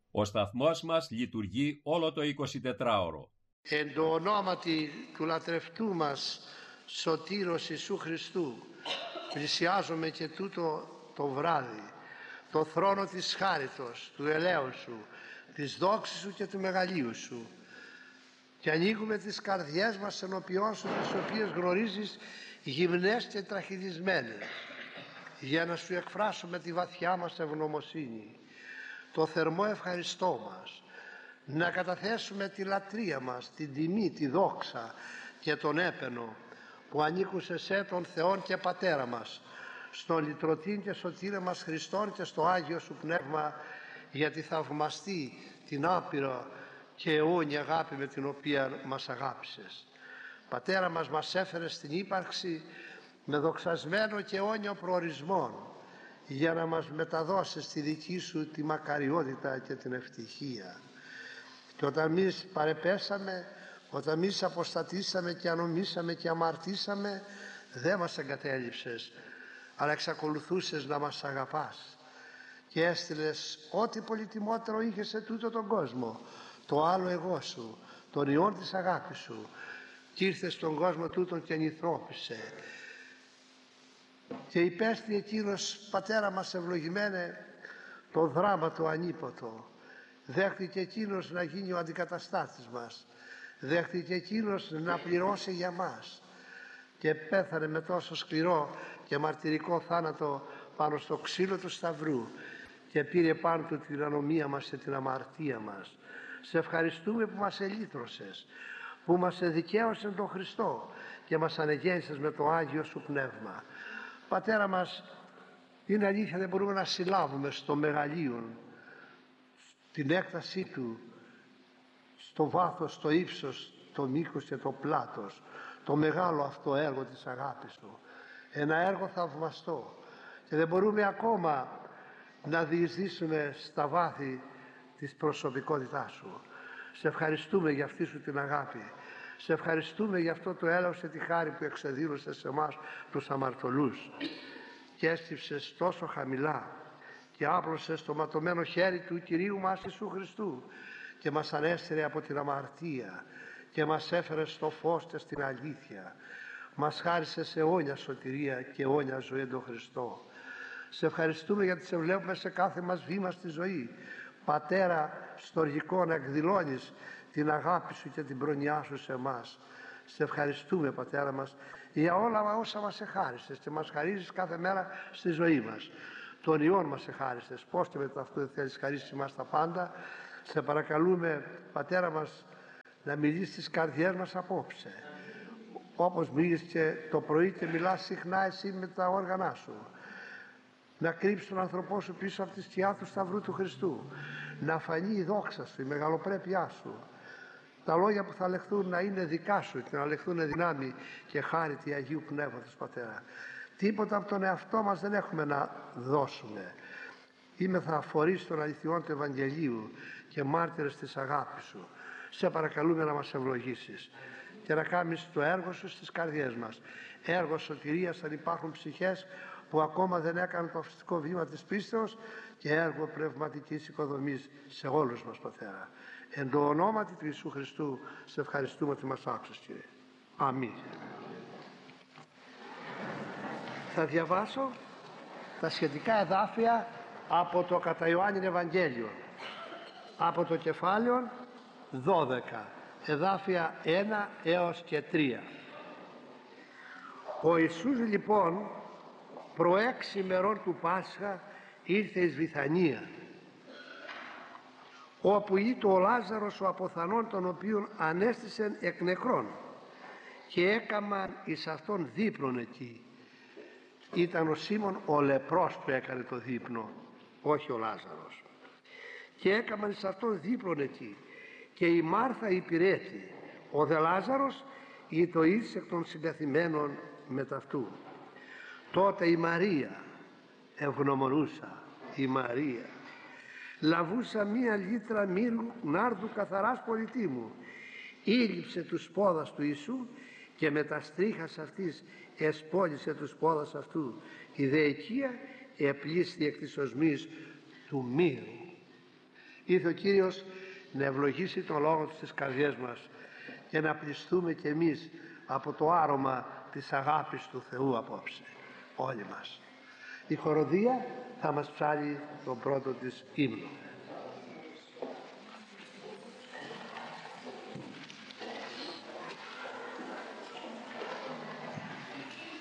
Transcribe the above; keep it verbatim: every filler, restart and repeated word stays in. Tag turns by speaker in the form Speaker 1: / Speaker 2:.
Speaker 1: Ο σταθμός μας λειτουργεί όλο το εικοσιτετράωρο.
Speaker 2: Εν το ονόματι του λατρευτού μας Σωτήρος Ιησού Χριστού πλησιάζομαι και τούτο το βράδυ το θρόνο της χάριτος, του ελέου Σου, της δόξης Σου και του μεγαλείου Σου, και ανοίγουμε τις καρδιές μας ενώπιόν Σου, τις οποίες γνωρίζεις γυμνές και τραχυδισμένες, για να Σου εκφράσουμε τη βαθιά μας ευγνωμοσύνη, το θερμό ευχαριστώ μας, να καταθέσουμε τη λατρεία μας, την τιμή, τη δόξα και τον έπαινο που ανήκουν σε Σέ τον Θεόν και Πατέρα μας, στον λυτρωτήν και σωτήρα μας Χριστόν και στο Άγιο Σου Πνεύμα, για τη θαυμαστή, την άπειρο και αιώνια αγάπη με την οποία μας αγάπησες. Πατέρα μας, μας έφερες στην ύπαρξη με δοξασμένο και αιώνιο προορισμό, για να μας μεταδώσεις τη δική Σου τη μακαριότητα και την ευτυχία. Και όταν εμείς παρεπέσαμε, όταν εμείς αποστατήσαμε και ανομήσαμε και αμαρτήσαμε, δεν μας εγκατέλειψες, αλλά εξακολουθούσες να μας αγαπάς και έστειλες ό,τι πολυτιμότερο είχε σε τούτο τον κόσμο, το άλλο εγώ Σου, τον Υιόν της αγάπης Σου, και ήρθε στον κόσμο τούτον και ενηθρώπησε και υπέστη εκείνος, Πατέρα μας ευλογημένε, το δράμα το ανίποτο. Δέχτηκε εκείνος να γίνει ο αντικαταστάτης μας, δέχτηκε εκείνος να πληρώσει για μας και πέθανε με τόσο σκληρό και μαρτυρικό θάνατο πάνω στο ξύλο του σταυρού και πήρε πάνω του την ανομία μας και την αμαρτία μας. Σε ευχαριστούμε που μας ελύτρωσες, που μας εδικαίωσες τον Χριστό και μας ανεγέννησες με το Άγιο Σου Πνεύμα. Πατέρα μας, είναι αλήθεια, δεν μπορούμε να συλλάβουμε στο μεγαλείον την έκτασή Του, στο βάθος, στο ύψος, το μήκος και το πλάτος, το μεγάλο αυτό έργο της αγάπης Του, ένα έργο θαυμαστό, και δεν μπορούμε ακόμα να διεισδύσουμε στα βάθη της προσωπικότητάς Σου. Σε ευχαριστούμε για αυτή Σου την αγάπη, σε ευχαριστούμε για αυτό το έλεος και τη χάρη που εξεδήλωσες σε εμάς τους αμαρτωλούς και έστυψες τόσο χαμηλά και άπλωσες το ματωμένο χέρι του Κυρίου μας Ιησού Χριστού και μας ανέστηρε από την αμαρτία και μας έφερε στο φως και στην αλήθεια. Μας χάρισες αιώνια σωτηρία και αιώνια ζωή εν τον Χριστό. Σε ευχαριστούμε γιατί Σε βλέπουμε σε κάθε μας βήμα στη ζωή. Πατέρα στοργικό, να εκδηλώνεις την αγάπη Σου και την προνοιά Σου σε εμάς. Σε ευχαριστούμε, Πατέρα μας, για όλα όσα μας εχάρισες και μας χαρίζεις κάθε μέρα στη ζωή μας. Τον Υιόν μας εχάρισες, πώς και μετά αυτό δεν θέλεις χαρίσεις εμάς τα πάντα. Σε παρακαλούμε, Πατέρα μας, να μιλήσεις στις καρδιές μας απόψε, όπως μίλησες και το πρωί και μιλάς συχνά Εσύ με τα όργανά Σου. Να κρύψει τον άνθρωπό Σου πίσω από τη σκιά του Σταυρού του Χριστού, να φανεί η δόξα Σου, η μεγαλοπρέπειά Σου, τα λόγια που θα λεχθούν να είναι δικά Σου και να λεχθούν δυνάμει και χάρητη Αγίου Πνεύματος, Πατέρα. Τίποτα από τον εαυτό μας δεν έχουμε να δώσουμε. Είμεθα φορείς των αληθιών του Ευαγγελίου και μάρτυρες της αγάπης Σου. Σε παρακαλούμε να μας ευλογήσεις και να κάνεις το έργο Σου στις καρδιές μας, έργο σωτηρίας αν υπάρχουν ψυχές που ακόμα δεν έκαναν το φυσικό βήμα της πίστεως, και έργο πνευματικής οικοδομής σε όλους μας, Πατέρα. Εν το ονόματι του Ιησού Χριστού σε ευχαριστούμε ότι μας άκουσες, Κύριε. Αμήν. Θα διαβάσω τα σχετικά εδάφια από το κατά Ιωάννην Ευαγγέλιο, από το κεφάλαιο δώδεκα, εδάφια ένα έως και τρία. Ο Ιησούς λοιπόν προ έξι ημερών του Πάσχα ήρθε εις Βιθανία, όπου ήτο ο Λάζαρος ο αποθανών, τον οποίον ανέστησεν εκ νεκρών, και έκαμαν εις αυτόν δείπνον εκεί. Ήταν ο Σίμων ο λεπρός που έκανε το δείπνο, όχι ο Λάζαρος. Και έκαμαν εις αυτόν δείπνον εκεί, και η Μάρθα υπηρέτη, ο δε Λάζαρος ήτο εις εκ των συντεθειμένων μετ' αυτού. Τότε η Μαρία, ευγνωμονούσα η Μαρία, λαβούσα μία λίτρα μύρου νάρδου καθαράς πολυτίμου, ήλυψε τους πόδας του Ιησού και με τα στρίχας αυτής εσπόλησε τους πόδας αυτού. Η δε οικία επλήσθη εκ της οσμής του μύρου. Ήρθε ο Κύριος να ευλογήσει τον λόγο του στις καρδιές μας και να πληστούμε κι εμείς από το άρωμα της αγάπης του Θεού απόψε, όλοι μας. Η χοροδία θα μας ψάλει τον πρώτο της ύμνο.